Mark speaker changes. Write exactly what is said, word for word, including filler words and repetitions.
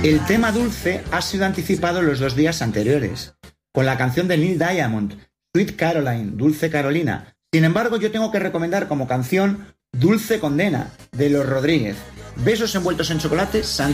Speaker 1: El tema dulce ha sido anticipado los dos días anteriores, con la canción de Neil Diamond, Sweet Caroline, Dulce Carolina. Sin embargo, yo tengo que recomendar como canción Dulce Condena, de Los Rodríguez. Besos envueltos en chocolate,